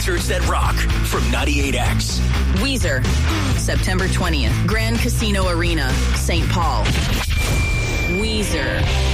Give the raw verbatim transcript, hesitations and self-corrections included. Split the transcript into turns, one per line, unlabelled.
Concerts That Rock from ninety-eight X.
Weezer, September twentieth, Grand Casino Arena, Saint Paul. Weezer.